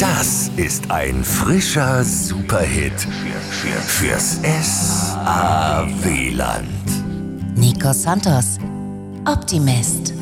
Das ist ein frischer Superhit fürs SAW-Land. Nico Santos, Optimist.